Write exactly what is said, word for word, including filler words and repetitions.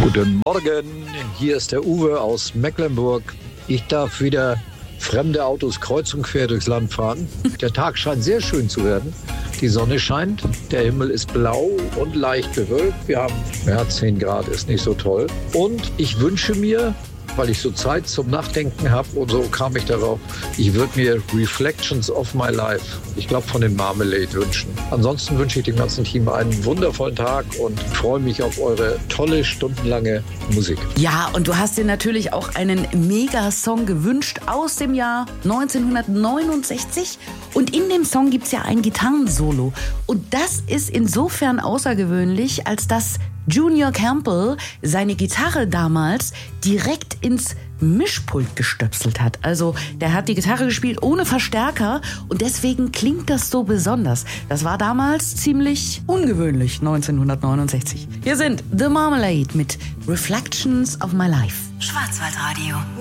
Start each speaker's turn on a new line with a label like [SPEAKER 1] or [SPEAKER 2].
[SPEAKER 1] Guten Morgen, hier ist der Uwe aus Mecklenburg. Ich darf wieder fremde Autos kreuz und quer durchs Land fahren. Der Tag scheint sehr schön zu werden. Die Sonne scheint, der Himmel ist blau und leicht bewölkt. Wir haben ja, zehn Grad, ist nicht so toll. Und ich wünsche mir, weil ich so Zeit zum Nachdenken habe und so kam ich darauf, ich würde mir Reflections of My Life, ich glaube von den Marmalade wünschen. Ansonsten wünsche ich dem ganzen Team einen wundervollen Tag und freue mich auf eure tolle, stundenlange Musik.
[SPEAKER 2] Ja, und du hast dir natürlich auch einen Megasong gewünscht aus dem Jahr neunzehnhundertneunundsechzig. Und in dem Song gibt es ja ein Gitarrensolo. Und das ist insofern außergewöhnlich, als dass Junior Campbell seine Gitarre damals direkt ins Mischpult gestöpselt hat. Also der hat die Gitarre gespielt ohne Verstärker und deswegen klingt das so besonders. Das war damals ziemlich ungewöhnlich, neunzehnhundertneunundsechzig. Hier sind The Marmalade mit Reflections of My Life.
[SPEAKER 3] Schwarzwaldradio.